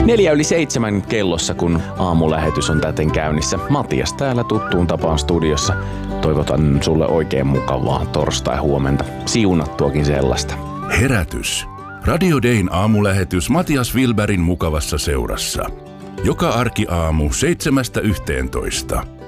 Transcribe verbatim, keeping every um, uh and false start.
Neljä yli seitsemän kellossa, kun aamulähetys on täten käynnissä. Matias täällä tuttuun tapaan studiossa. Toivotan sulle oikein mukavaa torstai-huomenta. Siunattuakin sellaista. Herätys. Radio Dayn aamulähetys Matias Wilbergin mukavassa seurassa. Joka arkiaamu seitsemästä yhteentoista.